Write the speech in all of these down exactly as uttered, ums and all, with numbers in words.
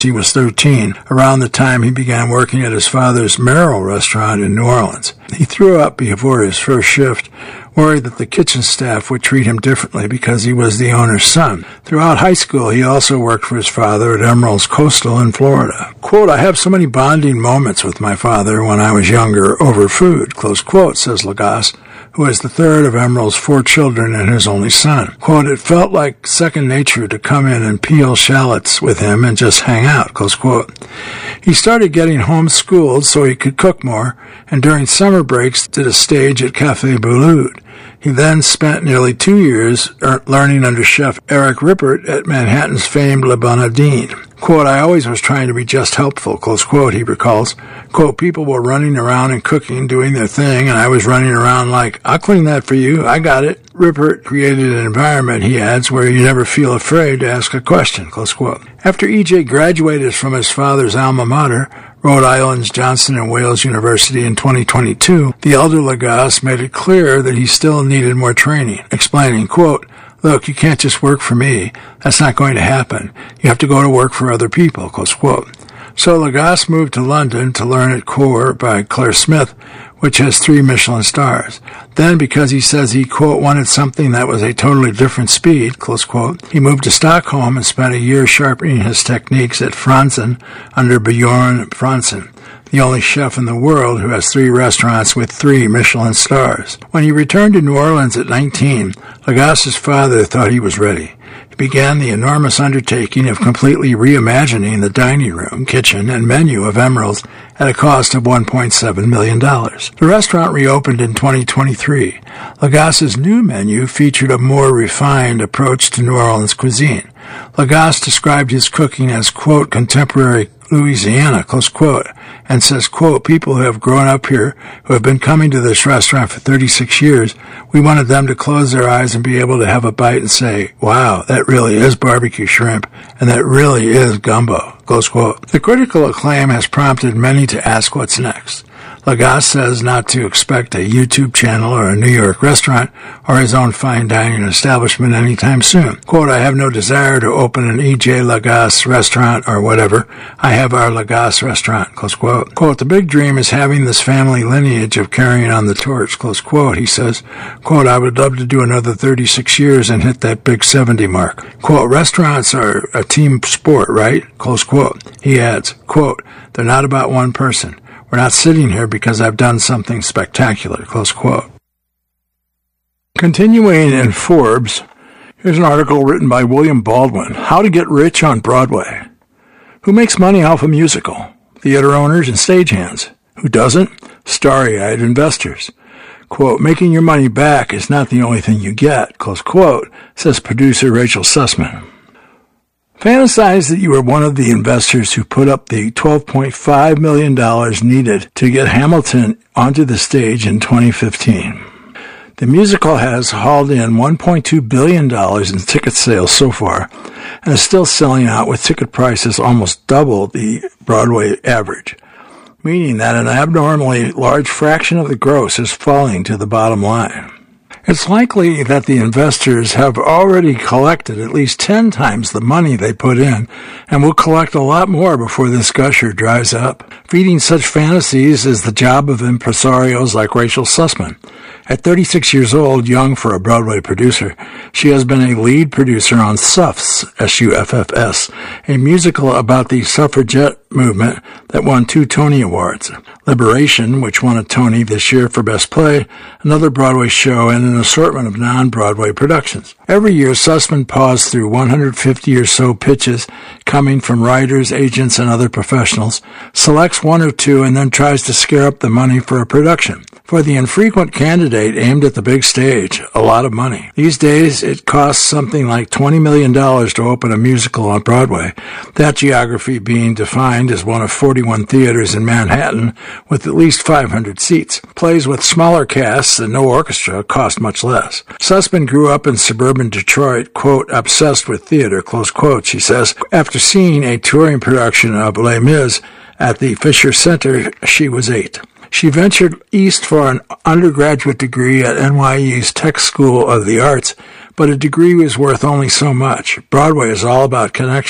he was thirteen, around the time he began working at his father's Merrill restaurant in New Orleans. He threw up before his first shift, worried that the kitchen staff would treat him differently because he was the owner's son. Throughout high school, he also worked for his father at Emerald's Coastal in Florida. Quote, I have so many bonding moments with my father when I was younger over food, close quote, says Lagasse, who is the third of Emerald's four children and his only son. Quote, it felt like second nature to come in and peel shallots with him and just hang out, close quote. He started getting homeschooled so he could cook more, and during summer breaks did a stage at Café Boulud. He then spent nearly two years learning under chef Eric Rippert at Manhattan's famed Le Bonadine. Quote, I always was trying to be just helpful, close quote, he recalls. Quote, people were running around and cooking, doing their thing, and I was running around like, I'll clean that for you, I got it. Rippert created an environment, he adds, where you never feel afraid to ask a question, close quote. After E J graduated from his father's alma mater, Rhode Island's Johnson and Wales University in twenty twenty-two, the elder Lagasse made it clear that he still needed more training, explaining, quote, look, you can't just work for me. That's not going to happen. You have to go to work for other people, close quote. So Lagasse moved to London to learn at Core by Claire Smith, which has three Michelin stars. Then, because he says he, quote, wanted something that was a totally different speed, close quote, he moved to Stockholm and spent a year sharpening his techniques at Franzen under Bjorn Franzen, the only chef in the world who has three restaurants with three Michelin stars. When he returned to New Orleans at nineteen, Lagasse's father thought he was ready. He began the enormous undertaking of completely reimagining the dining room, kitchen, and menu of Emerald's at a cost of one point seven million dollars. The restaurant reopened in twenty twenty-three. Lagasse's new menu featured a more refined approach to New Orleans cuisine. Lagasse described his cooking as, quote, contemporary Louisiana, close quote, and says, quote, people who have grown up here, who have been coming to this restaurant for thirty-six years, we wanted them to close their eyes and be able to have a bite and say, wow, that really is barbecue shrimp, and that really is gumbo, close quote. The critical acclaim has prompted many to ask what's next. Lagasse says not to expect a YouTube channel or a New York restaurant or his own fine dining establishment anytime soon. Quote, I have no desire to open an E J Lagasse restaurant or whatever. I have our Lagasse restaurant, close quote. Quote, the big dream is having this family lineage of carrying on the torch, close quote. He says, quote, I would love to do another thirty-six years and hit that big seventy mark. Quote, restaurants are a team sport, right? Close quote. He adds, quote, they're not about one person. We're not sitting here because I've done something spectacular, close quote. Continuing in Forbes, here's an article written by William Baldwin, How to Get Rich on Broadway. Who makes money off a musical? Theater owners and stagehands. Who doesn't? Starry-eyed investors. Quote, making your money back is not the only thing you get, close quote, says producer Rachel Sussman. Fantasize that you are one of the investors who put up the twelve point five million dollars needed to get Hamilton onto the stage in twenty fifteen. The musical has hauled in one point two billion dollars in ticket sales so far and is still selling out with ticket prices almost double the Broadway average, meaning that an abnormally large fraction of the gross is falling to the bottom line. It's likely that the investors have already collected at least ten times the money they put in and will collect a lot more before this gusher dries up. Feeding such fantasies is the job of impresarios like Rachel Sussman. At thirty-six years old, young for a Broadway producer, she has been a lead producer on Suffs, S U F F S, a musical about the suffragette movement that won two Tony Awards. Liberation, which won a Tony this year for Best Play, another Broadway show, and an assortment of non-Broadway productions. Every year, Sussman paws through one hundred fifty or so pitches coming from writers, agents, and other professionals, selects one or two, and then tries to scare up the money for a production. For the infrequent candidate aimed at the big stage, a lot of money. These days, it costs something like twenty million dollars to open a musical on Broadway, that geography being defined as one of forty-one theaters in Manhattan with at least five hundred seats. Plays with smaller casts and no orchestra cost much less. Sussman grew up in suburban Detroit, quote, obsessed with theater, close quote, she says. After seeing a touring production of Les Mis at the Fisher Center, she was eight. She ventured east for an undergraduate degree at N Y U's Tech School of the Arts, but a degree was worth only so much. Broadway is all about connections.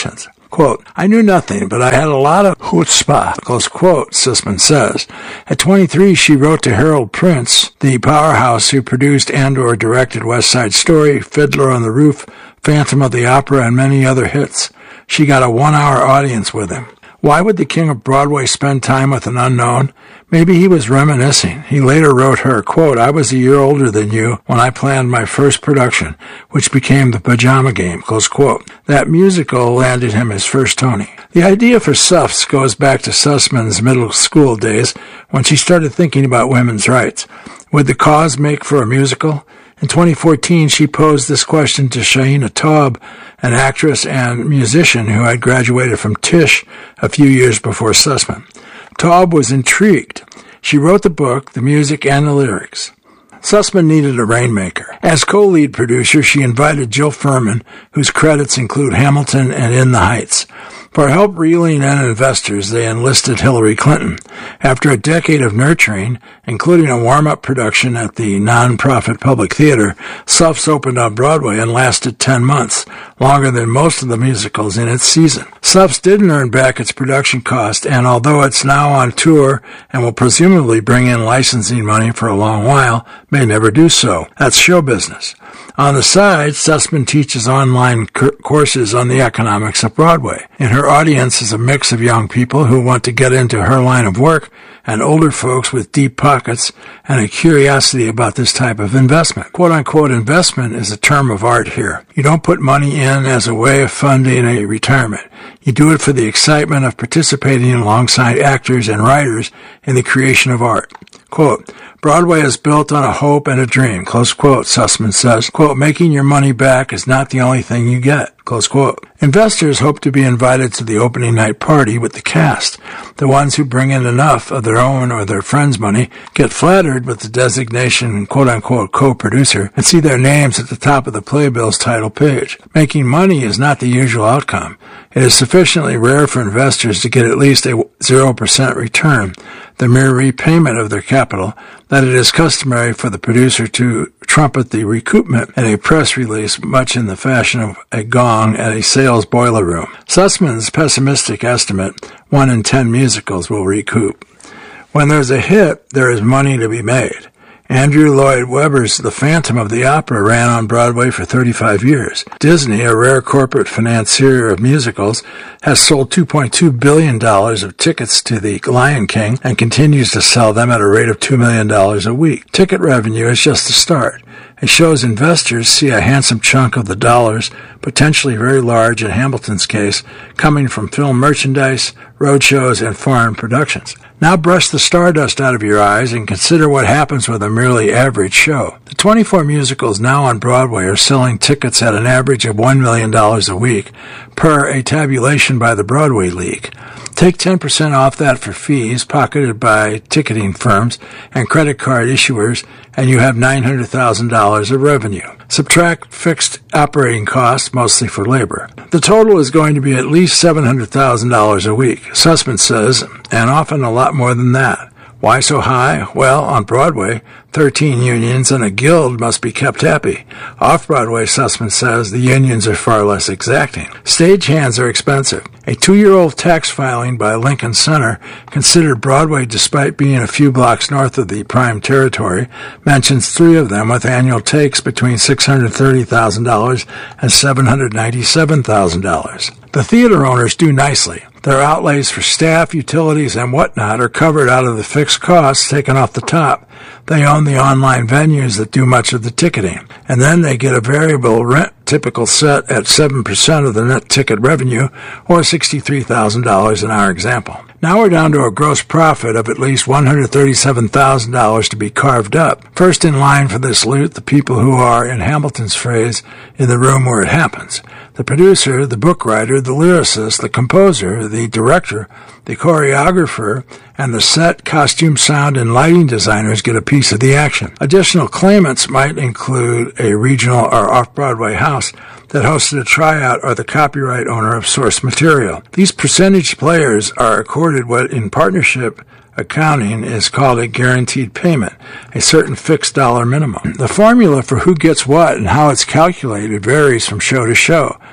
Quote, I knew nothing, but I had a lot of chutzpah, close quote, Sussman says. At twenty-three, she wrote to Harold Prince, the powerhouse who produced and or directed West Side Story, Fiddler on the Roof, Phantom of the Opera, and many other hits. She got a one-hour audience with him. Why would the king of Broadway spend time with an unknown? Maybe he was reminiscing. He later wrote her, quote, I was a year older than you when I planned my first production, which became The Pajama Game, close quote. That musical landed him his first Tony. The idea for Suffs goes back to Sussman's middle school days when she started thinking about women's rights. Would the cause make for a musical? In twenty fourteen, she posed this question to Shaina Taub, an actress and musician who had graduated from Tisch a few years before Sussman. Taub was intrigued. She wrote the book, the music, and the lyrics. Sussman needed a rainmaker. As co-lead producer, she invited Jill Furman, whose credits include Hamilton and In the Heights. For help reeling in investors, they enlisted Hillary Clinton. After a decade of nurturing, including a warm-up production at the non-profit Public Theater, Suffs opened on Broadway and lasted ten months, longer than most of the musicals in its season. Suffs didn't earn back its production cost, and although it's now on tour and will presumably bring in licensing money for a long while, may never do so. That's show business. On the side, Sussman teaches online c- courses on the economics of Broadway. In her audience is a mix of young people who want to get into her line of work and older folks with deep pockets and a curiosity about this type of investment. Quote-unquote investment is a term of art here. You don't put money in as a way of funding a retirement. You do it for the excitement of participating alongside actors and writers in the creation of art. Quote, Broadway is built on a hope and a dream, close quote, Sussman says. Quote, making your money back is not the only thing you get, close quote. Investors hope to be invited to the opening night party with the cast. The ones who bring in enough of their own or their friends' money get flattered with the designation quote-unquote co-producer and see their names at the top of the Playbill's title page. Making money is not the usual outcome. It is sufficiently rare for investors to get at least a zero percent return, the mere repayment of their capital, that it is customary for the producer to trumpet the recoupment in a press release much in the fashion of a gong at a sales boiler room. Sussman's pessimistic estimate, one in ten musicals will recoup. When there's a hit, there is money to be made. Andrew Lloyd Webber's The Phantom of the Opera ran on Broadway for thirty-five years. Disney, a rare corporate financier of musicals, has sold two point two billion dollars of tickets to The Lion King and continues to sell them at a rate of two million dollars a week. Ticket revenue is just the start. It shows investors see a handsome chunk of the dollars, potentially very large in Hamilton's case, coming from film merchandise, roadshows, and foreign productions. Now brush the stardust out of your eyes and consider what happens with a merely average show. The twenty-four musicals now on Broadway are selling tickets at an average of one million dollars a week, per a tabulation by the Broadway League. Take ten percent off that for fees pocketed by ticketing firms and credit card issuers, and you have nine hundred thousand dollars of revenue. Subtract fixed operating costs, mostly for labor. The total is going to be at least seven hundred thousand dollars a week, Sussman says, and often a lot more than that. Why so high? Well, on Broadway, thirteen unions and a guild must be kept happy. Off-Broadway, Sussman says, the unions are far less exacting. Stagehands are expensive. A two-year-old tax filing by Lincoln Center, considered Broadway despite being a few blocks north of the prime territory, mentions three of them with annual takes between six hundred thirty thousand dollars and seven hundred ninety-seven thousand dollars. The theater owners do nicely. Their outlays for staff, utilities, and whatnot are covered out of the fixed costs taken off the top. They own the online venues that do much of the ticketing. And then they get a variable rent typical set at seven percent of the net ticket revenue, or sixty-three thousand dollars in our example. Now we're down to a gross profit of at least one hundred thirty-seven thousand dollars to be carved up. First in line for this loot, the people who are, in Hamilton's phrase, in the room where it happens. The producer, the book writer, the lyricist, the composer, the director, the choreographer, and the set, costume, sound, and lighting designers get a piece of the action. Additional claimants might include a regional or off-Broadway house that hosted a tryout or the copyright owner of source material. These percentage players are accorded what in partnership accounting is called a guaranteed payment, a certain fixed dollar minimum. The formula for who gets what and how it's calculated varies from show to show.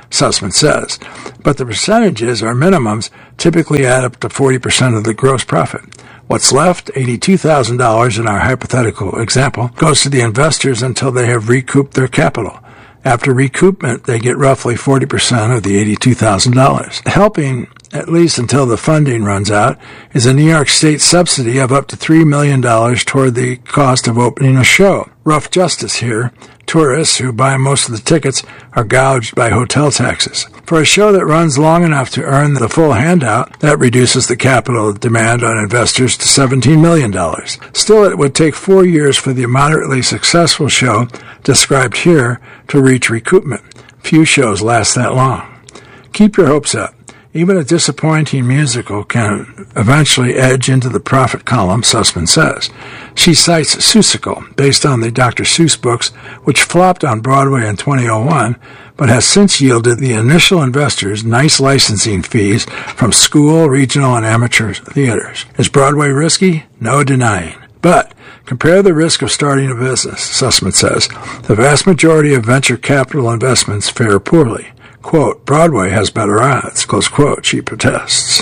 Sussman says. But the percentages or minimums typically add up to forty percent of the gross profit. What's left, eighty-two thousand dollars in our hypothetical example, goes to the investors until they have recouped their capital. After recoupment, they get roughly forty percent of the eighty-two thousand dollars. Helping, at least until the funding runs out, is a New York State subsidy of up to three million dollars toward the cost of opening a show. Rough justice here. Tourists who buy most of the tickets are gouged by hotel taxes. For a show that runs long enough to earn the full handout, that reduces the capital demand on investors to seventeen million dollars. Still, it would take four years for the moderately successful show described here to reach recoupment. Few shows last that long. Keep your hopes up. Even a disappointing musical can eventually edge into the profit column, Sussman says. She cites Seussical, based on the Doctor Seuss books, which flopped on Broadway in twenty oh one, but has since yielded the initial investors nice licensing fees from school, regional, and amateur theaters. Is Broadway risky? No denying. But compare the risk of starting a business, Sussman says. The vast majority of venture capital investments fare poorly. Quote, Broadway has better odds, close quote, she protests.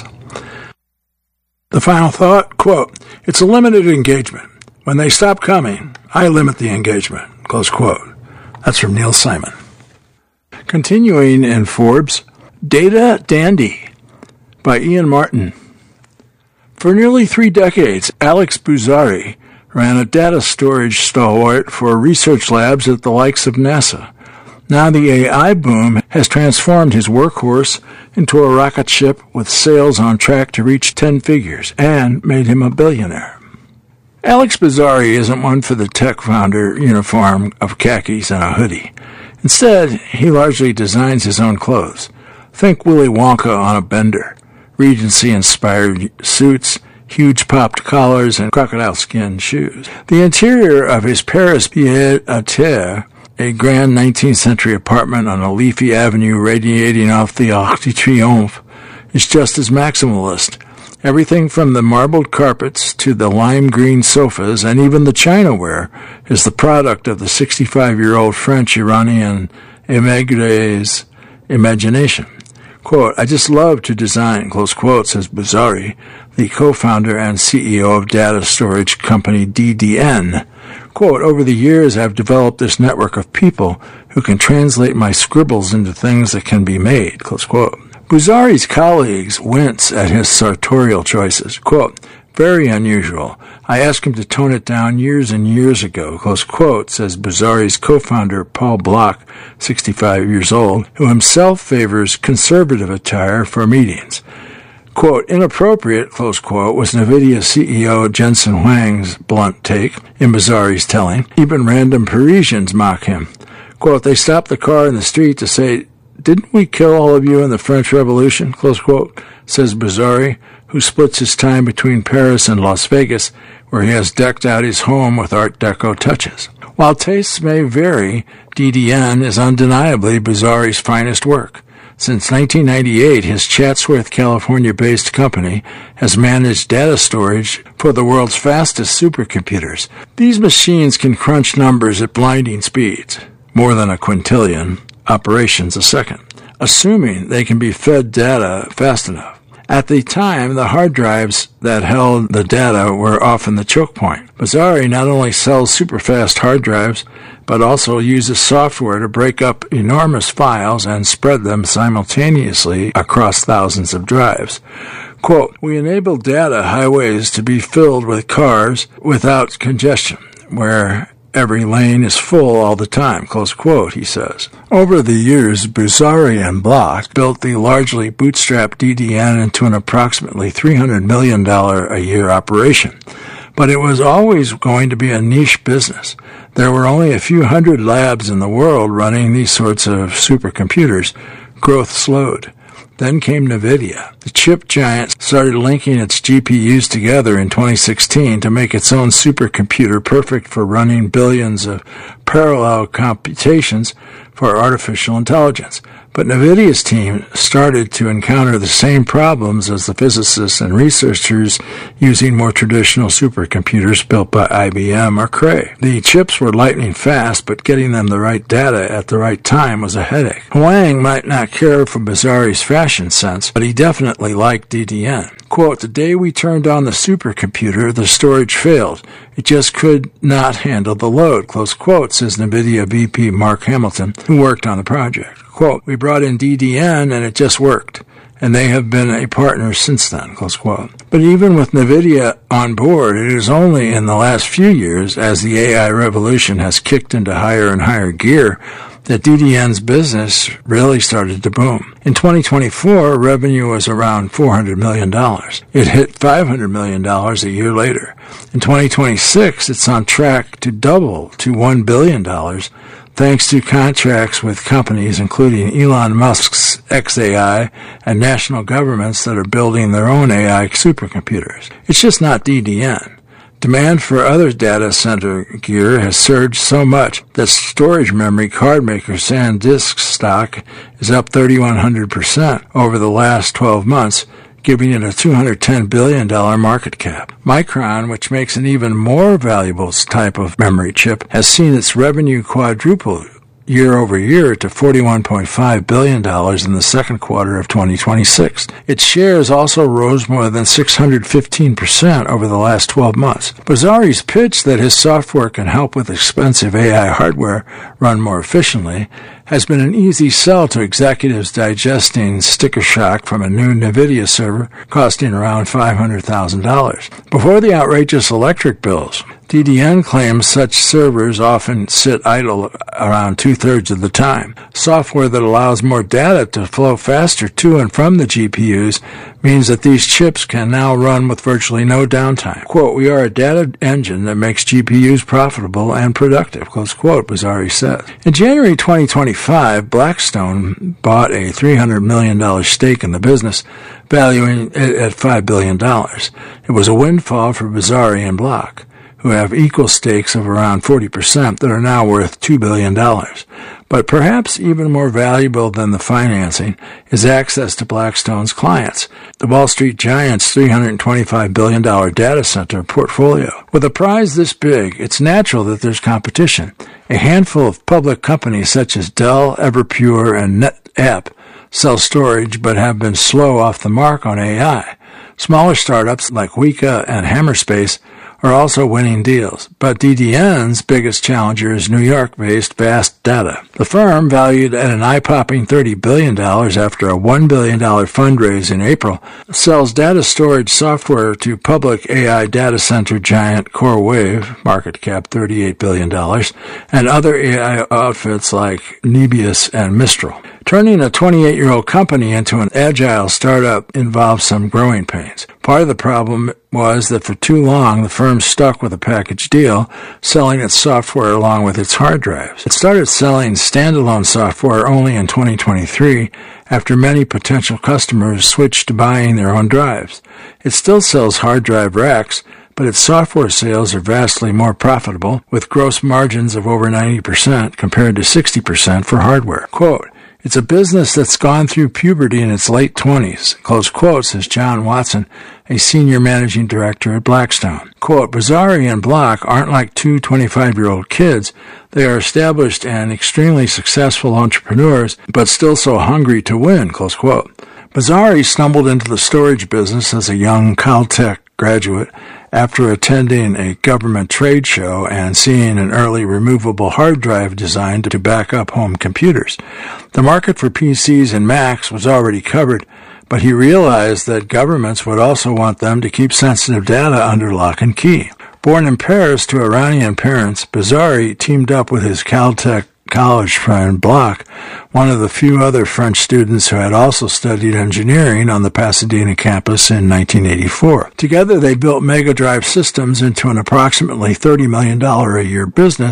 The final thought, quote, it's a limited engagement. When they stop coming, I limit the engagement, close quote. That's from Neil Simon. Continuing in Forbes, Data Dandy by Ian Martin. For nearly three decades, Alex Buzzari ran a data storage stalwart for research labs at the likes of NASA. Now the A I boom has transformed his workhorse into a rocket ship with sales on track to reach ten figures and made him a billionaire. Alex Buzzari isn't one for the tech founder uniform of khakis and a hoodie. Instead, he largely designs his own clothes. Think Willy Wonka on a bender, Regency-inspired suits, huge popped collars, and crocodile skin shoes. The interior of his Paris pied-à-terre, a grand nineteenth century apartment on a leafy avenue radiating off the Arc de Triomphe, is just as maximalist. Everything from the marbled carpets to the lime green sofas and even the chinaware is the product of the sixty-five-year-old French-Iranian émigré's imagination. Quote, I just love to design, close quote, says Buzzari, the co-founder and C E O of data storage company D D N. Quote, over the years I've developed this network of people who can translate my scribbles into things that can be made, close quote. Buzzari's colleagues wince at his sartorial choices. Quote, very unusual. I asked him to tone it down years and years ago, close quote, says Buzzari's co-founder Paul Block, sixty-five years old, who himself favors conservative attire for meetings. Quote, inappropriate, close quote, was NVIDIA C E O Jensen Huang's blunt take, in Buzzari's telling. Even random Parisians mock him. Quote, they stopped the car in the street to say, didn't we kill all of you in the French Revolution, close quote, says Buzzari, who splits his time between Paris and Las Vegas, where he has decked out his home with Art Deco touches. While tastes may vary, D D N is undeniably Buzzari's finest work. Since nineteen ninety-eight, his Chatsworth, California-based company has managed data storage for the world's fastest supercomputers. These machines can crunch numbers at blinding speeds, more than a quintillion operations a second, assuming they can be fed data fast enough. At the time, the hard drives that held the data were often the choke point. Buzzari not only sells super-fast hard drives, but also uses software to break up enormous files and spread them simultaneously across thousands of drives. Quote, we enable data highways to be filled with cars without congestion, where every lane is full all the time, close quote, he says. Over the years, Buzzari and Block built the largely bootstrapped D D N into an approximately three hundred million dollars a year operation. But it was always going to be a niche business. There were only a few hundred labs in the world running these sorts of supercomputers. Growth slowed. Then came NVIDIA. The chip giant started linking its G P Us together in twenty sixteen to make its own supercomputer perfect for running billions of parallel computations for artificial intelligence. But NVIDIA's team started to encounter the same problems as the physicists and researchers using more traditional supercomputers built by I B M or Cray. The chips were lightning fast, but getting them the right data at the right time was a headache. Huang might not care for Bizzari's fashion sense, but he definitely liked D D N. Quote, the day we turned on the supercomputer, the storage failed. It just could not handle the load, close quote, says NVIDIA V P Mark Hamilton, who worked on the project. Quote, we brought in D D N and it just worked, and they have been a partner since then, close quote. But even with NVIDIA on board, it is only in the last few years, as the A I revolution has kicked into higher and higher gear, that D D N's business really started to boom. In twenty twenty-four, revenue was around four hundred million dollars. It hit five hundred million dollars a year later. In twenty twenty-six, it's on track to double to one billion dollars, thanks to contracts with companies including Elon Musk's X A I and national governments that are building their own A I supercomputers. It's just not D D N. Demand for other data center gear has surged so much that storage memory card maker SanDisk stock is up three thousand one hundred percent over the last twelve months, giving it a two hundred ten billion dollars market cap. Micron, which makes an even more valuable type of memory chip, has seen its revenue quadruple year over year to forty-one point five billion dollars in the second quarter of twenty twenty-six. Its shares also rose more than six hundred fifteen percent over the last twelve months. Bizzari's pitch that his software can help with expensive A I hardware run more efficiently has been an easy sell to executives digesting sticker shock from a new NVIDIA server costing around five hundred thousand dollars. Before the outrageous electric bills, D D N claims such servers often sit idle around two-thirds of the time. Software that allows more data to flow faster to and from the G P Us means that these chips can now run with virtually no downtime. Quote, we are a data engine that makes G P Us profitable and productive, close quote, Bizzari said. In January twenty twenty-five, Blackstone bought a three hundred million dollars stake in the business, valuing it at five billion dollars. It was a windfall for Bizzari and Block, who have equal stakes of around forty percent that are now worth two billion dollars. But perhaps even more valuable than the financing is access to Blackstone's clients, the Wall Street Giant's three hundred twenty-five billion dollars data center portfolio. With a prize this big, it's natural that there's competition. A handful of public companies such as Dell, Everpure, and NetApp sell storage but have been slow off the mark on A I. Smaller startups like Weka and Hammerspace are also winning deals, but D D N's biggest challenger is New York-based Vast Data. The firm, valued at an eye-popping thirty billion dollars after a one billion dollars fundraise in April, sells data storage software to public A I data center giant CoreWeave, market cap thirty-eight billion dollars, and other A I outfits like Nebius and Mistral. Turning a twenty-eight-year-old company into an agile startup involves some growing pains. Part of the problem was that for too long the firm stuck with a package deal, selling its software along with its hard drives. It started selling standalone software only in twenty twenty-three after many potential customers switched to buying their own drives. It still sells hard drive racks, but its software sales are vastly more profitable, with gross margins of over ninety percent compared to sixty percent for hardware. Quote, it's a business that's gone through puberty in its late twenties, close quote, says John Watson, a senior managing director at Blackstone. Quote, Bizzari and Block aren't like two twenty-five-year-old kids. They are established and extremely successful entrepreneurs, but still so hungry to win, close quote. Bizzari stumbled into the storage business as a young Caltech graduate after attending a government trade show and seeing an early removable hard drive designed to back up home computers. The market for P Cs and Macs was already covered, but he realized that governments would also want them to keep sensitive data under lock and key. Born in Paris to Iranian parents, Bizzari teamed up with his Caltech college friend Block, one of the few other French students who had also studied engineering on the Pasadena campus in nineteen eighty-four. Together they built Mega Drive Systems into an approximately thirty million dollars a year business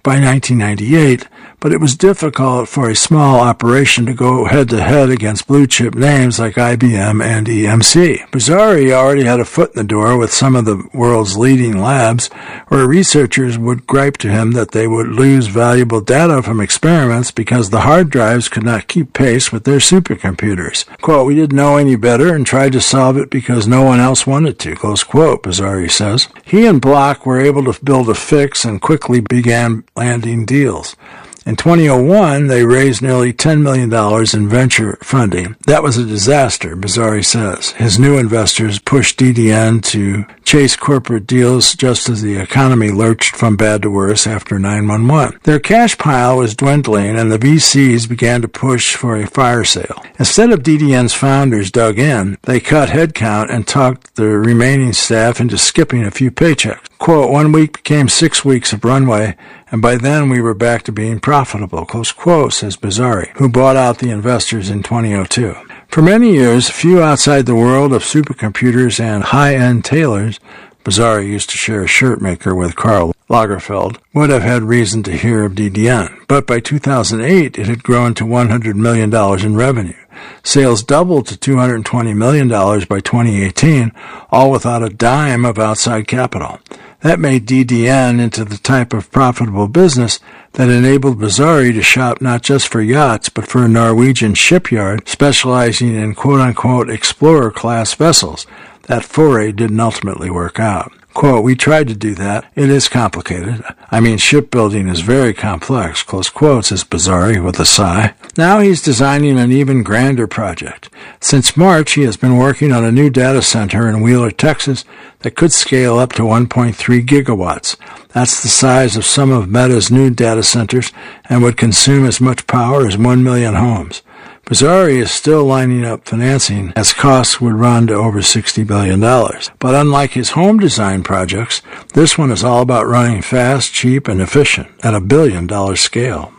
by nineteen ninety-eight, but it was difficult for a small operation to go head-to-head against blue-chip names like I B M and E M C. Bizzarri already had a foot in the door with some of the world's leading labs, where researchers would gripe to him that they would lose valuable data from experiments because the hard drives could not keep pace with their supercomputers. Quote, "We didn't know any better and tried to solve it because no one else wanted to," close quote, Bizzarri says. He and Block were able to build a fix and quickly began landing deals. In twenty oh one, they raised nearly ten million dollars in venture funding. That was a disaster, Bizzarri says. His new investors pushed D D N to chase corporate deals just as the economy lurched from bad to worse after nine one one. Their cash pile was dwindling, and the V Cs began to push for a fire sale. Instead of D D N's founders dug in, they cut headcount and talked the remaining staff into skipping a few paychecks. Quote, "One week became six weeks of runway, and by then we were back to being profitable," close quote, says Bizzarri, who bought out the investors in twenty oh two. For many years, few outside the world of supercomputers and high-end tailors, Bizzarri used to share a shirt maker with Karl Lagerfeld, would have had reason to hear of D D N. But by two thousand eight, it had grown to one hundred million dollars in revenue. Sales doubled to two hundred twenty million dollars by twenty eighteen, all without a dime of outside capital. That made D D N into the type of profitable business that enabled Bizzarri to shop not just for yachts, but for a Norwegian shipyard specializing in quote-unquote explorer-class vessels. That foray didn't ultimately work out. Quote, "We tried to do that. It is complicated. I mean, shipbuilding is very complex," close quote, says Bizzarri with a sigh. Now he's designing an even grander project. Since March, he has been working on a new data center in Wheeler, Texas that could scale up to one point three gigawatts. That's the size of some of Meta's new data centers and would consume as much power as one million homes. Bizzarri is still lining up financing, as costs would run to over sixty billion dollars. But unlike his home design projects, this one is all about running fast, cheap, and efficient at a billion-dollar scale.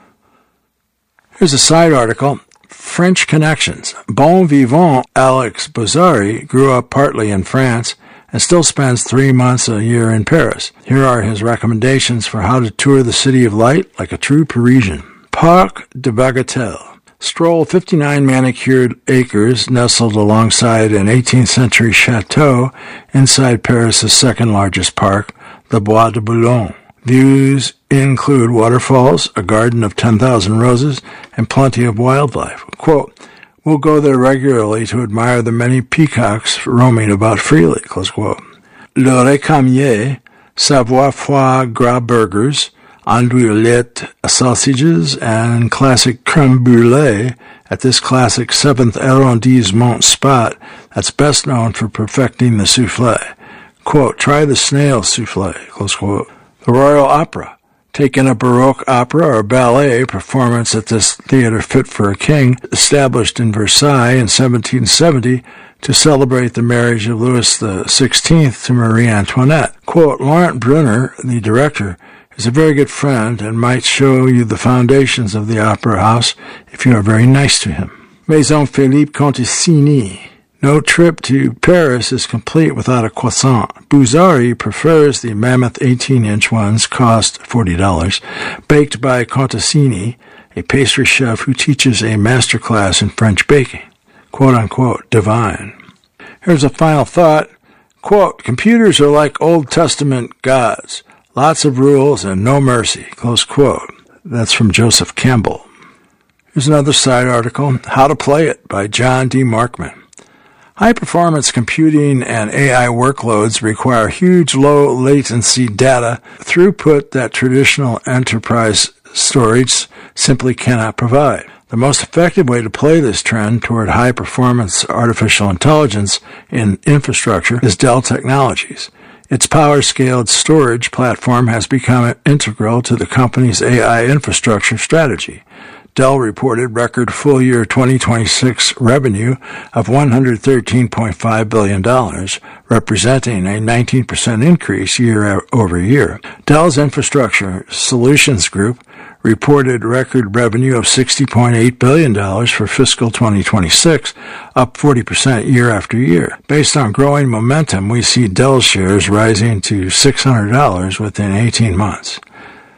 Here's a side article. French connections. Bon vivant Alex Bizzarri grew up partly in France and still spends three months a year in Paris. Here are his recommendations for how to tour the City of Light like a true Parisian. Parc de Bagatelle. Stroll fifty-nine manicured acres nestled alongside an eighteenth century chateau inside Paris' second-largest park, the Bois de Boulogne. Views include waterfalls, a garden of ten thousand roses, and plenty of wildlife. Quote, "We'll go there regularly to admire the many peacocks roaming about freely," close quote. Le Récamier, Savoie foie gras burgers, andouillette sausages, and classic creme brulee at this classic seventh arrondissement spot that's best known for perfecting the soufflé. Quote, "Try the snail soufflé," close quote. The Royal Opera. Take in a Baroque opera or ballet performance at this theater fit for a king, established in Versailles in seventeen seventy to celebrate the marriage of Louis the sixteenth to Marie Antoinette. Quote, "Laurent Brunner, the director, is a very good friend and might show you the foundations of the opera house if you are very nice to him." Maison Philippe Conticini. No trip to Paris is complete without a croissant. Bizzarri prefers the mammoth eighteen-inch ones, cost forty dollars, baked by Conticini, a pastry chef who teaches a master class in French baking. Quote-unquote, divine. Here's a final thought. Quote, "Computers are like Old Testament gods. Lots of rules and no mercy," close quote. That's from Joseph Campbell. Here's another side article, How to Play It by John D. Markman. High-performance computing and A I workloads require huge low-latency data throughput that traditional enterprise storage simply cannot provide. The most effective way to play this trend toward high-performance artificial intelligence in infrastructure is Dell Technologies. Its power-scaled storage platform has become integral to the company's A I infrastructure strategy. Dell reported record full-year twenty twenty-six revenue of one hundred thirteen point five billion dollars, representing a nineteen percent increase year over year. Dell's Infrastructure Solutions Group reported record revenue of sixty point eight billion dollars for fiscal twenty twenty-six, up forty percent year after year. Based on growing momentum, we see Dell shares rising to six hundred dollars within eighteen months.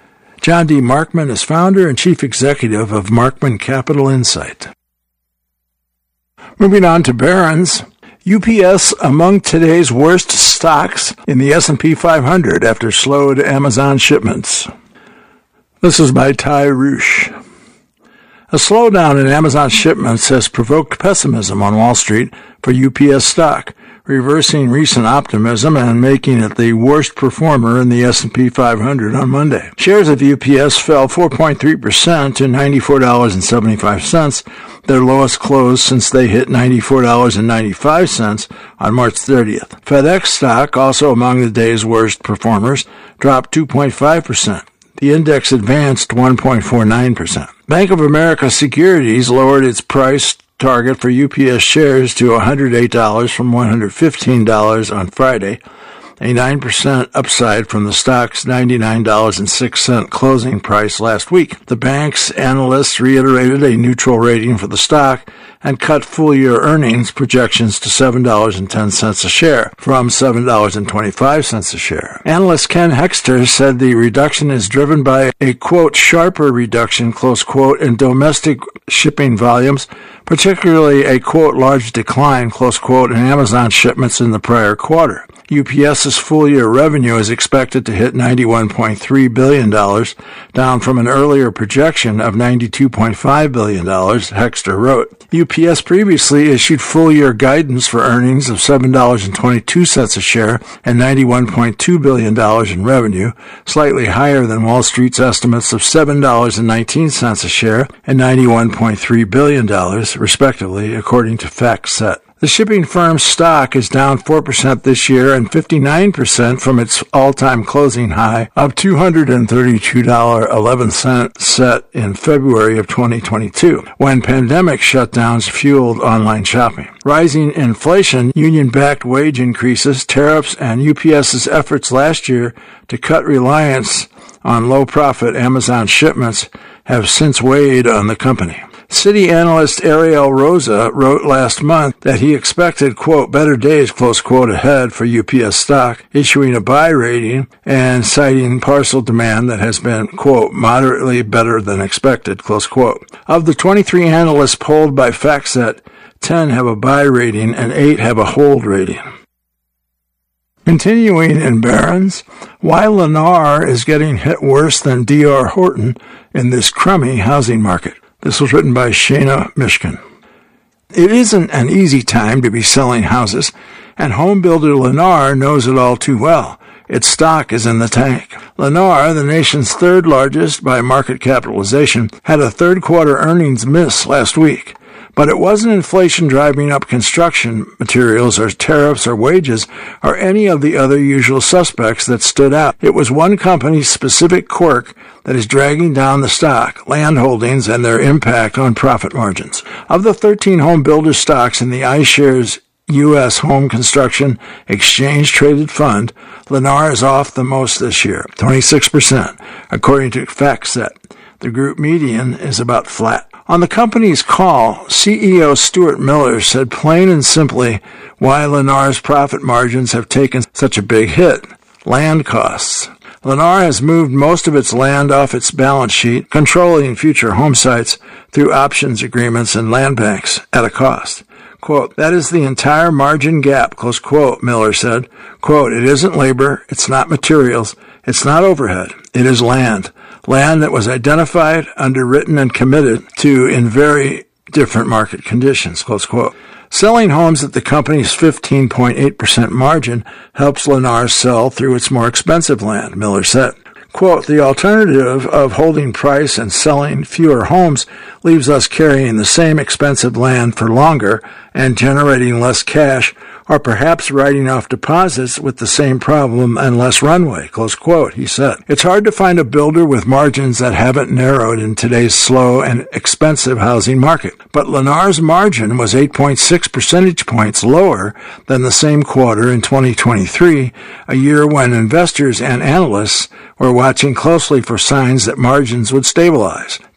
John D. Markman is founder and chief executive of Markman Capital Insight. Moving on to Barron's, U P S among today's worst stocks in the S and P five hundred after slowed Amazon shipments. This is by Ty Rush. A slowdown in Amazon shipments has provoked pessimism on Wall Street for U P S stock, reversing recent optimism and making it the worst performer in the S and P five hundred on Monday. Shares of U P S fell four point three percent to ninety-four dollars and seventy-five cents, their lowest close since they hit ninety-four dollars and ninety-five cents on March thirtieth. FedEx stock, also among the day's worst performers, dropped two point five percent. The index advanced one point four nine percent. Bank of America Securities lowered its price target for U P S shares to one hundred eight dollars from one hundred fifteen dollars on Friday, a nine percent upside from the stock's ninety-nine dollars and six cents closing price last week. The bank's analysts reiterated a neutral rating for the stock and cut full-year earnings projections to seven dollars and ten cents a share from seven dollars and twenty-five cents a share. Analyst Ken Hexter said the reduction is driven by a, quote, sharper reduction, close quote, in domestic shipping volumes, particularly a, quote, large decline, close quote, in Amazon shipments in the prior quarter. UPS's full-year revenue is expected to hit ninety-one point three billion dollars, down from an earlier projection of ninety-two point five billion dollars, Hexter wrote. U P S previously issued full-year guidance for earnings of seven dollars and twenty-two cents a share and ninety-one point two billion dollars in revenue, slightly higher than Wall Street's estimates of seven dollars and nineteen cents a share and ninety-one point three billion dollars, respectively, according to FactSet. The shipping firm's stock is down four percent this year and fifty-nine percent from its all-time closing high of two hundred thirty-two dollars and eleven cents set in February of twenty twenty-two, when pandemic shutdowns fueled online shopping. Rising inflation, union-backed wage increases, tariffs, and UPS's efforts last year to cut reliance on low-profit Amazon shipments have since weighed on the company. Citi analyst Ariel Rosa wrote last month that he expected, quote, better days, close quote, ahead for U P S stock, issuing a buy rating and citing parcel demand that has been, quote, moderately better than expected, close quote. Of the twenty-three analysts polled by FactSet, ten have a buy rating and eight have a hold rating. Continuing in Barron's, why Lennar is getting hit worse than D R Horton in this crummy housing market. This was written by Shana Mishkin. It isn't an easy time to be selling houses, and home builder Lennar knows it all too well. Its stock is in the tank. Lennar, the nation's third largest by market capitalization, had a third quarter earnings miss last week. But it wasn't inflation driving up construction materials or tariffs or wages or any of the other usual suspects that stood out. It was one company's specific quirk that is dragging down the stock, land holdings, and their impact on profit margins. Of the thirteen home builder stocks in the iShares U S Home Construction Exchange Traded Fund, Lennar is off the most this year, twenty-six percent, according to FactSet. The group median is about flat. On the company's call, C E O Stuart Miller said plain and simply why Lennar's profit margins have taken such a big hit: land costs. Lennar has moved most of its land off its balance sheet, controlling future home sites through options agreements and land banks at a cost. Quote, that is the entire margin gap, close quote, Miller said. Quote, it isn't labor, it's not materials, it's not overhead, it is land. Land that was identified, underwritten, and committed to in very different market conditions, close quote. Selling homes at the company's fifteen point eight percent margin helps Lennar sell through its more expensive land, Miller said. Quote, the alternative of holding price and selling fewer homes leaves us carrying the same expensive land for longer and generating less cash, or perhaps writing off deposits with the same problem and less runway, close quote, he said. It's hard to find a builder with margins that haven't narrowed in today's slow and expensive housing market. But Lennar's margin was eight point six percentage points lower than the same quarter in twenty twenty-three, a year when investors and analysts were watching closely for signs that margins would stabilize.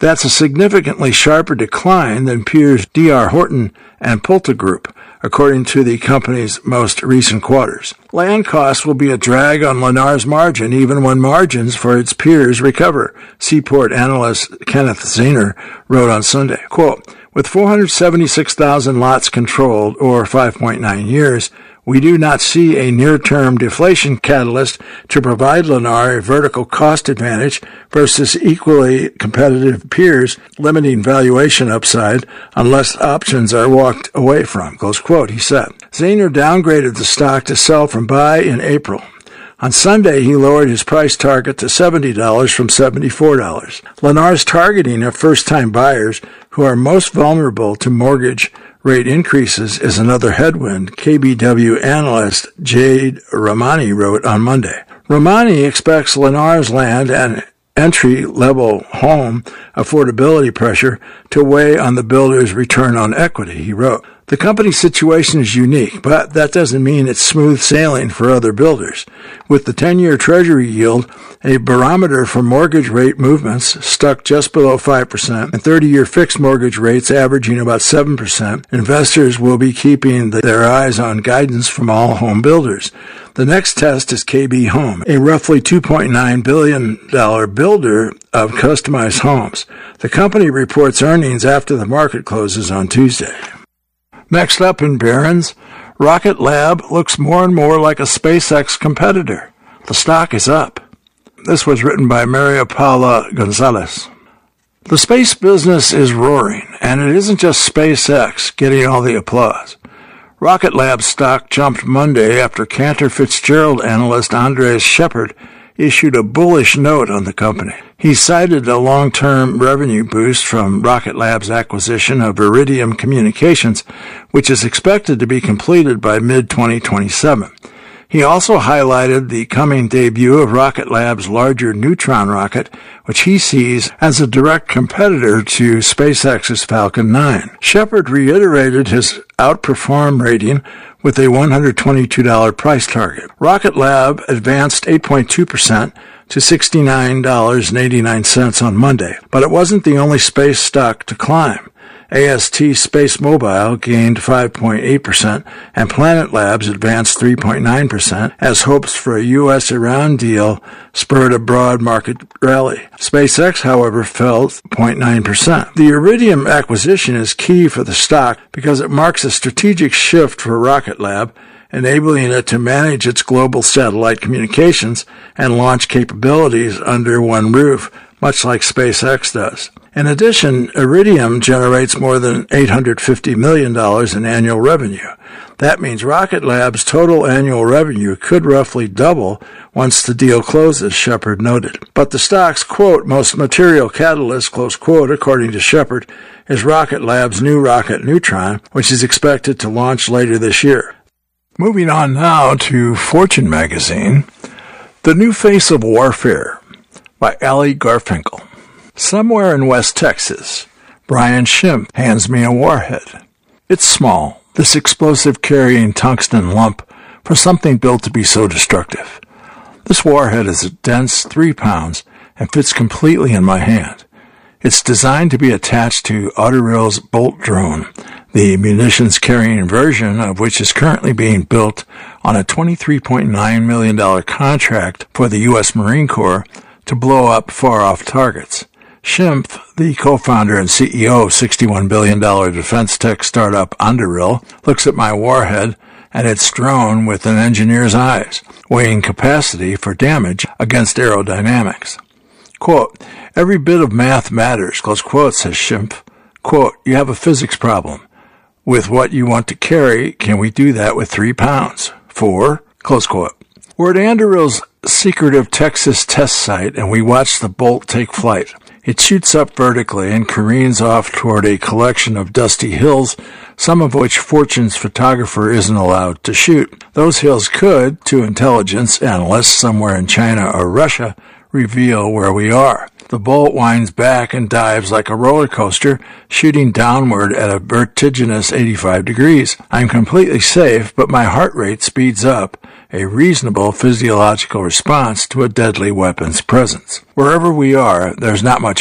That's a significantly sharper decline than peers D R. Horton and PulteGroup, according to the company's most recent quarters. Land costs will be a drag on Lennar's margin even when margins for its peers recover, Seaport analyst Kenneth Zahner wrote on Sunday. Quote, with four hundred seventy-six thousand lots controlled, or five point nine years, we do not see a near-term deflation catalyst to provide Lennar a vertical cost advantage versus equally competitive peers, limiting valuation upside unless options are walked away from, close quote, he said. Zahner downgraded the stock to sell from buy in April. On Sunday, he lowered his price target to seventy dollars from seventy-four dollars. Lennar's targeting of first-time buyers who are most vulnerable to mortgage rate increases is another headwind, K B W analyst Jade Ramani wrote on Monday. Ramani expects Lennar's land and entry-level home affordability pressure to weigh on the builder's return on equity, he wrote. The company's situation is unique, but that doesn't mean it's smooth sailing for other builders. With the ten-year Treasury yield, a barometer for mortgage rate movements, stuck just below five percent, and thirty-year fixed mortgage rates averaging about seven percent, investors will be keeping their eyes on guidance from all home builders. The next test is K B Home, a roughly two point nine billion dollars builder of customized homes. The company reports earnings after the market closes on Tuesday. Next up in Barron's, Rocket Lab looks more and more like a SpaceX competitor. The stock is up. This was written by Maria Paula Gonzalez. The space business is roaring, and it isn't just SpaceX getting all the applause. Rocket Lab stock jumped Monday after Cantor Fitzgerald analyst Andres Shepard issued a bullish note on the company. He cited a long-term revenue boost from Rocket Lab's acquisition of Iridium Communications, which is expected to be completed by mid twenty twenty-seven. He also highlighted the coming debut of Rocket Lab's larger Neutron rocket, which he sees as a direct competitor to SpaceX's Falcon nine. Shepard reiterated his outperform rating with a one hundred twenty-two dollars price target. Rocket Lab advanced eight point two percent to sixty-nine dollars and eighty-nine cents on Monday, but it wasn't the only space stock to climb. A S T Space Mobile gained five point eight percent and Planet Labs advanced three point nine percent as hopes for a U S Iran deal spurred a broad market rally. SpaceX, however, fell zero point nine percent. The Iridium acquisition is key for the stock because it marks a strategic shift for Rocket Lab, enabling it to manage its global satellite communications and launch capabilities under one roof, much like SpaceX does. In addition, Iridium generates more than eight hundred fifty million dollars in annual revenue. That means Rocket Lab's total annual revenue could roughly double once the deal closes, Shepard noted. But the stock's, quote, most material catalyst, close quote, according to Shepard, is Rocket Lab's new rocket Neutron, which is expected to launch later this year. Moving on now to Fortune magazine, The New Face of Warfare by Ali Garfinkel. Somewhere in West Texas, Brian Schimpf hands me a warhead. It's small, this explosive-carrying tungsten lump for something built to be so destructive. This warhead is a dense three pounds and fits completely in my hand. It's designed to be attached to Autorill's Bolt drone, the munitions-carrying version of which is currently being built on a twenty-three point nine million dollars contract for the U S Marine Corps to blow up far-off targets. Schimpf, the co-founder and C E O of sixty-one billion dollars defense tech startup Anduril, looks at my warhead and its drone with an engineer's eyes, weighing capacity for damage against aerodynamics. Quote, every bit of math matters, close quote, says Schimpf. Quote, you have a physics problem. With what you want to carry, can we do that with three pounds? Four, close quote. We're at Anduril's secretive Texas test site and we watch the Bolt take flight. It shoots up vertically and careens off toward a collection of dusty hills, some of which Fortune's photographer isn't allowed to shoot. Those hills could, to intelligence analysts somewhere in China or Russia, reveal where we are. The Bolt winds back and dives like a roller coaster, shooting downward at a vertiginous eighty-five degrees. I'm completely safe, but my heart rate speeds up, a reasonable physiological response to a deadly weapon's presence. Wherever we are, there's not much here.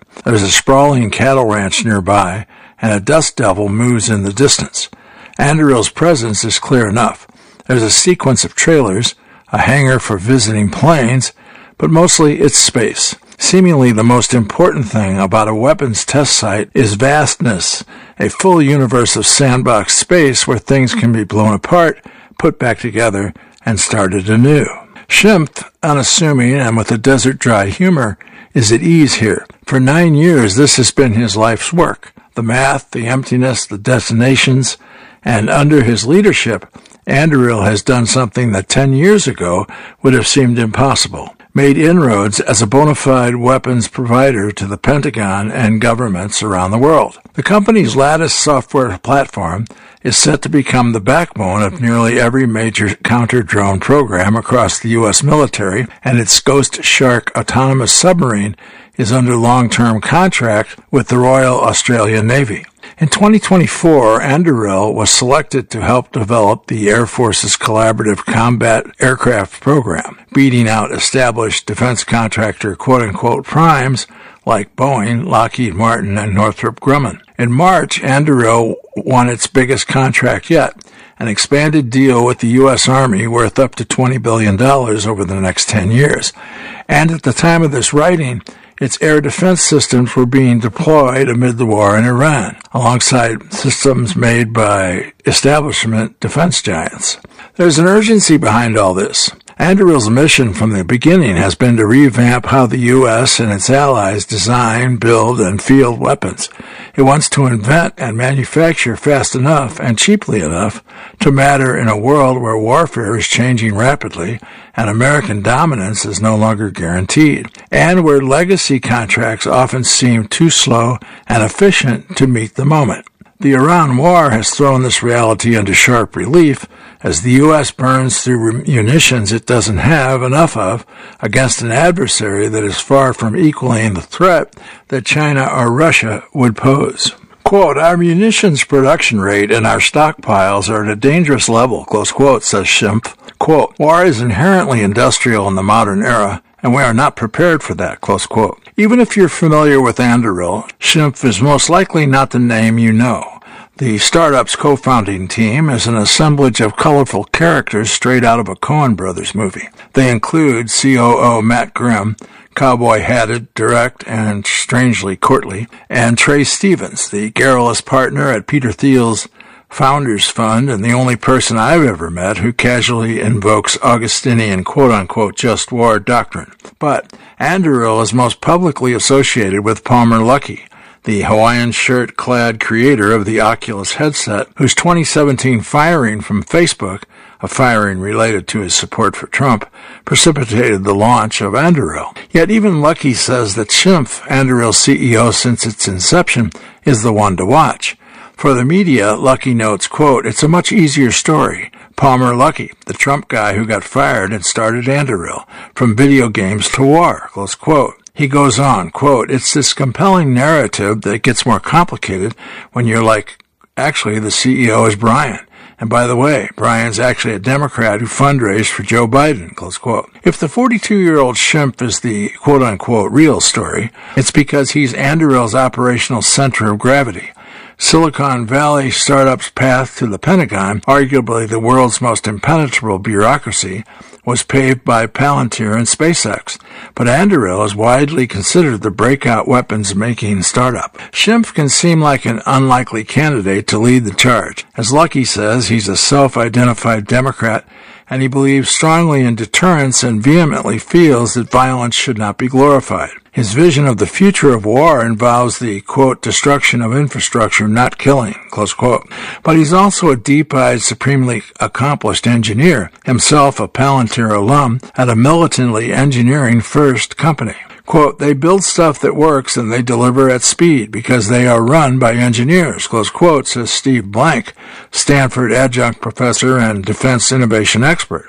There's a sprawling cattle ranch nearby, and a dust devil moves in the distance. Anderill's presence is clear enough. There's a sequence of trailers, a hangar for visiting planes, but mostly it's space. Seemingly the most important thing about a weapons test site is vastness, a full universe of sandbox space where things can be blown apart, put back together, and started anew. Schimpf, unassuming and with a desert-dry humor, is at ease here. For nine years this has been his life's work, the math, the emptiness, the destinations, and under his leadership, Anduril has done something that ten years ago would have seemed impossible. Made inroads as a bona fide weapons provider to the Pentagon and governments around the world. The company's Lattice software platform is set to become the backbone of nearly every major counter-drone program across the U S military, and its Ghost Shark autonomous submarine is under long-term contract with the Royal Australian Navy. In twenty twenty-four, Anduril was selected to help develop the Air Force's Collaborative Combat Aircraft Program, beating out established defense contractor quote-unquote primes like Boeing, Lockheed Martin, and Northrop Grumman. In March, Anduril won its biggest contract yet, an expanded deal with the U S Army worth up to twenty billion dollars over the next ten years. And at the time of this writing, its air defense systems were being deployed amid the war in Iran, alongside systems made by establishment defense giants. There's an urgency behind all this. Anduril's mission from the beginning has been to revamp how the U S and its allies design, build, and field weapons. It wants to invent and manufacture fast enough and cheaply enough to matter in a world where warfare is changing rapidly and American dominance is no longer guaranteed, and where legacy contracts often seem too slow and efficient to meet the moment. The Iran war has thrown this reality into sharp relief as the U S burns through munitions it doesn't have enough of against an adversary that is far from equaling the threat that China or Russia would pose. Quote, our munitions production rate and our stockpiles are at a dangerous level, close quote, says Schimpf. Quote, war is inherently industrial in the modern era, and we are not prepared for that, close quote. Even if you're familiar with Anduril, Schimpf is most likely not the name you know. The startup's co-founding team is an assemblage of colorful characters straight out of a Coen Brothers movie. They include C O O Matt Grimm, cowboy-hatted, direct, and strangely courtly, and Trey Stevens, the garrulous partner at Peter Thiel's Founders Fund and the only person I've ever met who casually invokes Augustinian quote-unquote just war doctrine. But Anduril is most publicly associated with Palmer Luckey, the Hawaiian shirt-clad creator of the Oculus headset, whose twenty seventeen firing from Facebook, a firing related to his support for Trump, precipitated the launch of Anduril. Yet even Luckey says that Schimpf, Anduril's C E O since its inception, is the one to watch. For the media, Luckey notes, quote, it's a much easier story. Palmer Luckey, the Trump guy who got fired and started Anduril, from video games to war, close quote. He goes on, quote, it's this compelling narrative that gets more complicated when you're like, actually, the C E O is Brian. And by the way, Brian's actually a Democrat who fundraised for Joe Biden, close quote. If the forty-two-year-old Schimpf is the quote-unquote real story, it's because he's Anduril's operational center of gravity. Silicon Valley startup's path to the Pentagon, arguably the world's most impenetrable bureaucracy, was paved by Palantir and SpaceX, but Anduril is widely considered the breakout weapons-making startup. Schimpf can seem like an unlikely candidate to lead the charge. As Luckey says, he's a self-identified Democrat, and he believes strongly in deterrence and vehemently feels that violence should not be glorified. His vision of the future of war involves the, quote, destruction of infrastructure, not killing, close quote. But he's also a deep-eyed, supremely accomplished engineer, himself a Palantir alum at a militantly engineering-first company. Quote, they build stuff that works and they deliver at speed because they are run by engineers, close quote, says Steve Blank, Stanford adjunct professor and defense innovation expert.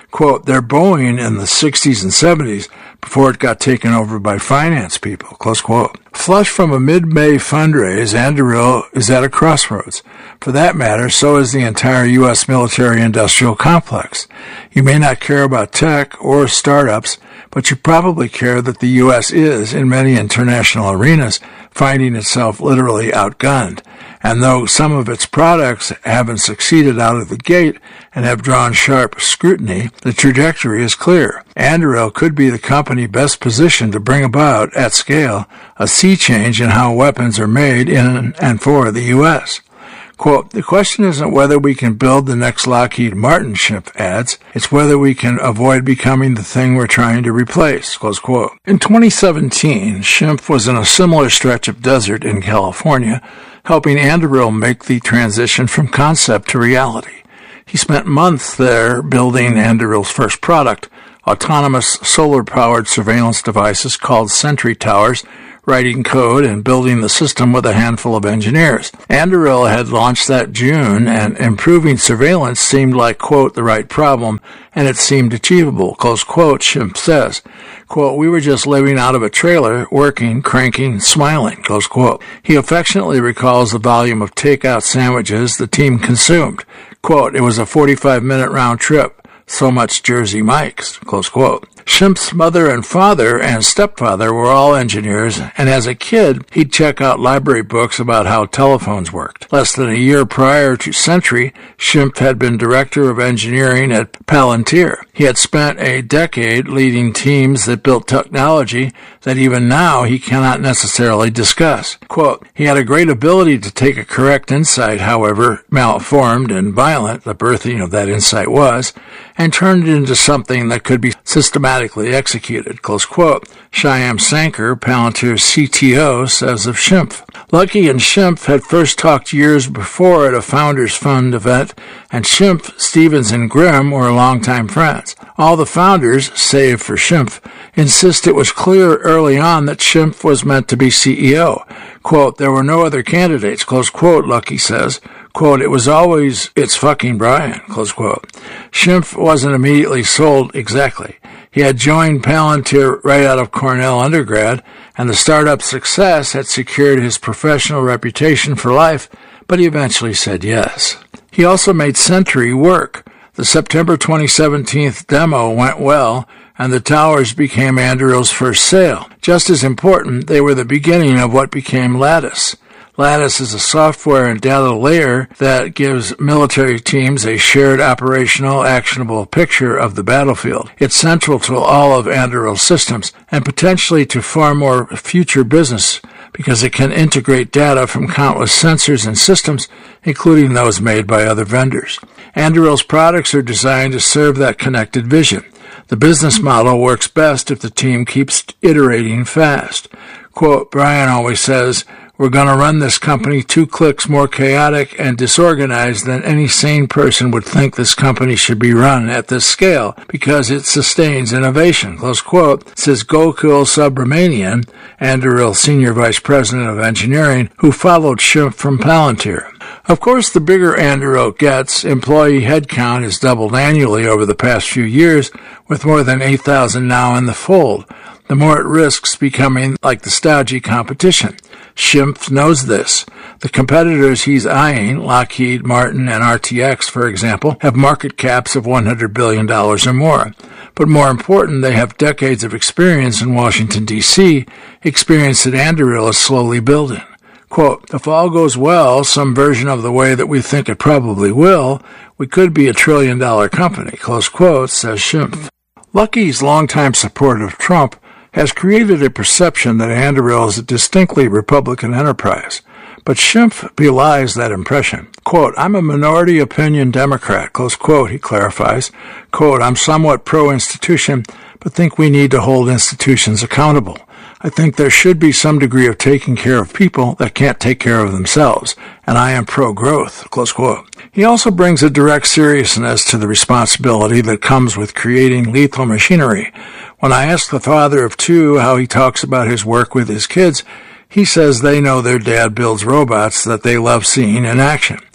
Quote, they're Boeing in the sixties and seventies before it got taken over by finance people, close quote. Flush from a mid-May fundraise, Anduril is at a crossroads. For that matter, so is the entire U S military-industrial complex. You may not care about tech or startups, but you probably care that the U S is, in many international arenas, finding itself literally outgunned. And though some of its products haven't succeeded out of the gate and have drawn sharp scrutiny, the trajectory is clear. Anduril could be the company best positioned to bring about, at scale, a sea change in how weapons are made in and for the U S. Quote, the question isn't whether we can build the next Lockheed Martin, Schimpf adds. It's whether we can avoid becoming the thing we're trying to replace, close quote. In twenty seventeen, Schimpf was in a similar stretch of desert in California, helping Anduril make the transition from concept to reality. He spent months there building Anduril's first product, autonomous solar-powered surveillance devices called Sentry Towers, writing code and building the system with a handful of engineers. Anduril had launched that June, and improving surveillance seemed like, quote, the right problem, and it seemed achievable, close quote, Schimpf says. Quote, we were just living out of a trailer, working, cranking, smiling, close quote. He affectionately recalls the volume of takeout sandwiches the team consumed. Quote, it was a forty-five minute round trip. So much Jersey Mike's, close quote. Schimpf's mother and father and stepfather were all engineers, and as a kid, he'd check out library books about how telephones worked. Less than a year prior to Sentry, Schimpf had been director of engineering at Palantir. He had spent a decade leading teams that built technology that even now he cannot necessarily discuss. Quote, he had a great ability to take a correct insight, however malformed and violent the birthing of that insight was, and turn it into something that could be systematically executed, close quote. Shyam Sankar, Palantir's C T O, says of Schimpf. Lucky and Schimpf had first talked years before at a Founders Fund event, and Schimpf, Stevens, and Grimm were longtime friends. All the founders, save for Schimpf, insist it was clear early on that Schimpf was meant to be C E O. Quote, there were no other candidates, close quote, Lucky says. Quote, it was always, it's fucking Brian, close quote. Schimpf wasn't immediately sold exactly. He had joined Palantir right out of Cornell undergrad, and the startup success had secured his professional reputation for life, but he eventually said yes. He also made Sentry work. The September twenty seventeen demo went well, and the towers became Anduril's first sale. Just as important, they were the beginning of what became Lattice. Lattice is a software and data layer that gives military teams a shared operational, actionable picture of the battlefield. It's central to all of Anduril's systems and potentially to far more future business because it can integrate data from countless sensors and systems, including those made by other vendors. Anduril's products are designed to serve that connected vision. The business model works best if the team keeps iterating fast. Quote, Brian always says, we're going to run this company two clicks more chaotic and disorganized than any sane person would think this company should be run at this scale because it sustains innovation, close quote, says Gokul Subramanian, Anduril Senior Vice President of Engineering, who followed Schimpf from Palantir. Of course, the bigger Anduril gets, employee headcount has doubled annually over the past few years, with more than eight thousand now in the fold. The more it risks becoming like the stodgy competition. Schimpf knows this. The competitors he's eyeing, Lockheed Martin and R T X, for example, have market caps of one hundred billion dollars or more. But more important, they have decades of experience in Washington, D C, experience that Anduril is slowly building. Quote, if all goes well, some version of the way that we think it probably will, we could be a trillion-dollar company, close quote, says Schimpf. Lucky's longtime support of Trump has created a perception that Anduril is a distinctly Republican enterprise, but Schimpf belies that impression. Quote, I'm a minority opinion Democrat, close quote, he clarifies. Quote, I'm somewhat pro-institution, but think we need to hold institutions accountable. I think there should be some degree of taking care of people that can't take care of themselves, and I am pro-growth, close quote. He also brings a direct seriousness to the responsibility that comes with creating lethal machinery. When I ask the father of two how he talks about his work with his kids, he says they know their dad builds robots that they love seeing in action.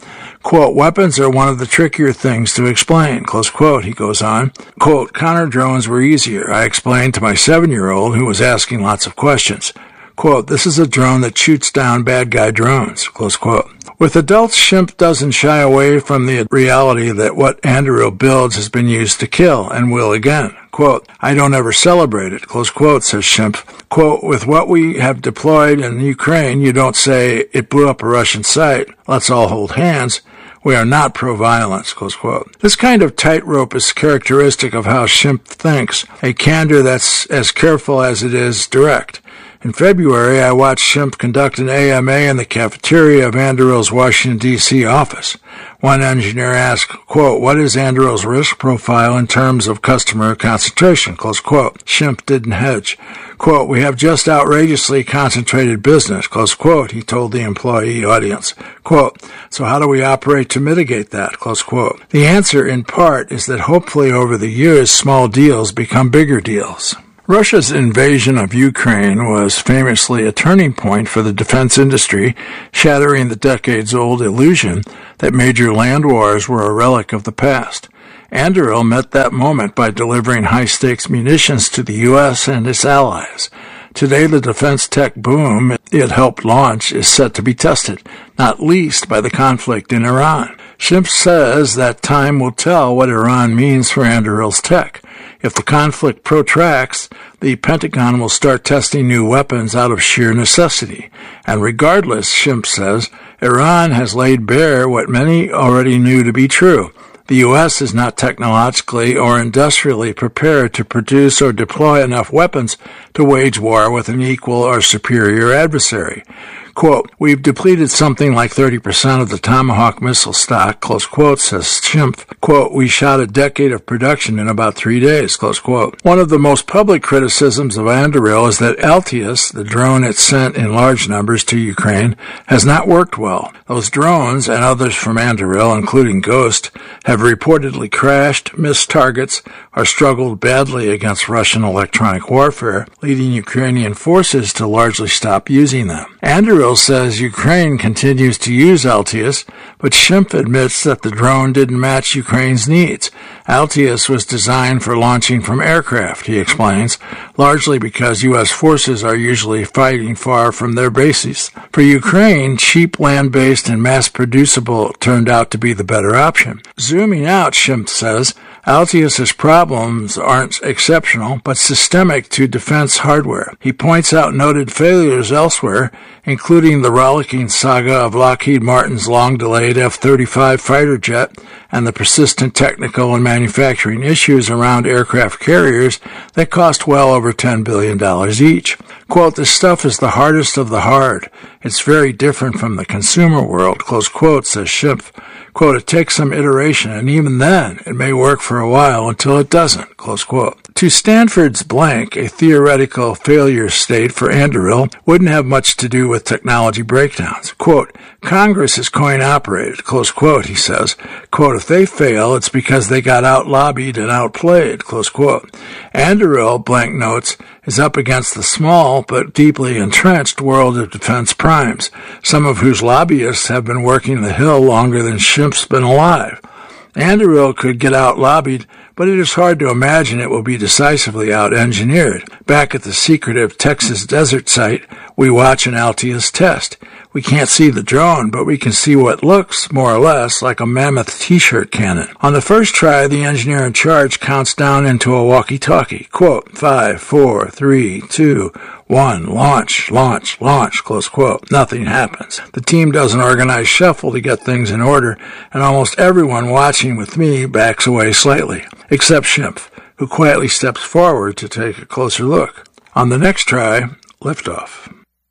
Quote, weapons are one of the trickier things to explain, close quote, he goes on. Quote, counter drones were easier, I explained to my seven-year-old who was asking lots of questions. Quote, this is a drone that shoots down bad guy drones, close quote. With adults, Schimpf doesn't shy away from the reality that what Anduril builds has been used to kill and will again. Quote, I don't ever celebrate it, close quote, says Schimpf. Quote, with what we have deployed in Ukraine, you don't say it blew up a Russian site. Let's all hold hands. We are not pro-violence, close quote. This kind of tightrope is characteristic of how Schimpf thinks, a candor that's as careful as it is direct. In February, I watched Schimpf conduct an A M A in the cafeteria of Anduril's Washington, D C office. One engineer asked, quote, what is Anduril's risk profile in terms of customer concentration, close quote. Schimpf didn't hedge. Quote, we have just outrageously concentrated business, close quote, he told the employee audience. Quote, so how do we operate to mitigate that, close quote. The answer, in part, is that hopefully over the years, small deals become bigger deals. Russia's invasion of Ukraine was famously a turning point for the defense industry, shattering the decades-old illusion that major land wars were a relic of the past. Anduril met that moment by delivering high-stakes munitions to the U S and its allies. Today, the defense tech boom it helped launch is set to be tested, not least by the conflict in Iran. Schimpf says that time will tell what Iran means for Anduril's tech. If the conflict protracts, the Pentagon will start testing new weapons out of sheer necessity. And regardless, Schimpf says, Iran has laid bare what many already knew to be true. The U S is not technologically or industrially prepared to produce or deploy enough weapons to wage war with an equal or superior adversary. Quote, we've depleted something like thirty percent of the Tomahawk missile stock, close quote, says Schimpf. Quote, we shot a decade of production in about three days, close quote. One of the most public criticisms of Anduril is that Altius, the drone it sent in large numbers to Ukraine, has not worked well. Those drones, and others from Anduril, including Ghost, have reportedly crashed, missed targets, or struggled badly against Russian electronic warfare, leading Ukrainian forces to largely stop using them. Anduril says Ukraine continues to use Altius, but Schimpf admits that the drone didn't match Ukraine's needs. Altius was designed for launching from aircraft, he explains, largely because U S forces are usually fighting far from their bases. For Ukraine, cheap land-based and mass-producible turned out to be the better option. Zooming out, Schimpf says, Altius's problems aren't exceptional, but systemic to defense hardware. He points out noted failures elsewhere, including the rollicking saga of Lockheed Martin's long-delayed F thirty-five fighter jet and the persistent technical and manufacturing issues around aircraft carriers that cost well over ten billion dollars each. Quote, this stuff is the hardest of the hard. It's very different from the consumer world, close quote, says Schimpf. Quote, it takes some iteration, and even then, it may work for a while until it doesn't, close quote. To Stanford's blank, a theoretical failure state for Anduril wouldn't have much to do with technology breakdowns. Quote, Congress is coin-operated, close quote, he says. Quote, if they fail, it's because they got out-lobbied and outplayed, close quote. Anduril, blank notes, is up against the small but deeply entrenched world of defense primes, some of whose lobbyists have been working the Hill longer than Schimpf's been alive. Anduril could get out-lobbied, but it is hard to imagine it will be decisively out-engineered. Back at the secretive Texas desert site, we watch an Altius test. We can't see the drone, but we can see what looks, more or less, like a mammoth T-shirt cannon. On the first try, the engineer in charge counts down into a walkie-talkie. Quote, five, four, three, two, one, launch, launch, launch, close quote. Nothing happens. The team does an organized shuffle to get things in order, and almost everyone watching with me backs away slightly, except Schimpf, who quietly steps forward to take a closer look. On the next try, liftoff.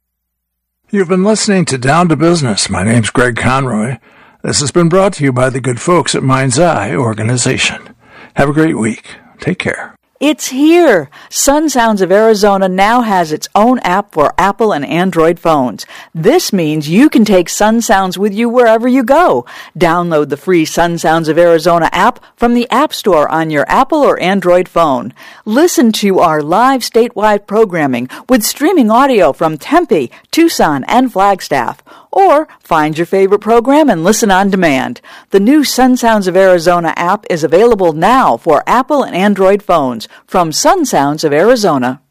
You've been listening to Down to Business. My name's Greg Conroy. This has been brought to you by the good folks at Mind's Eye Organization. Have a great week. Take care. It's here! Sun Sounds of Arizona now has its own app for Apple and Android phones. This means you can take Sun Sounds with you wherever you go. Download the free Sun Sounds of Arizona app from the App Store on your Apple or Android phone. Listen to our live statewide programming with streaming audio from Tempe, Tucson, and Flagstaff. Or find your favorite program and listen on demand. The new Sun Sounds of Arizona app is available now for Apple and Android phones from Sun Sounds of Arizona.